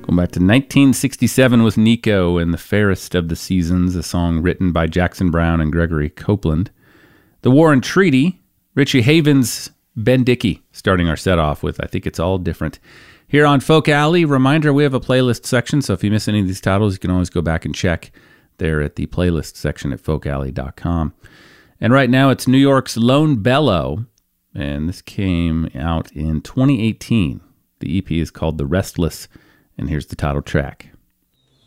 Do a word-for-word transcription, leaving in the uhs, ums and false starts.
Going back to nineteen sixty-seven with Nico and The Fairest of the Seasons, a song written by Jackson Browne and Gregory Copeland. The War and Treaty, Richie Havens' Ben Dickey, starting our set off with I Think It's All Different. Here on Folk Alley, reminder, we have a playlist section, so if you miss any of these titles, you can always go back and check there at the playlist section at folk alley dot com. And right now it's New York's Lone Bellow, and this came out in twenty eighteen. The E P is called The Restless, and here's the title track.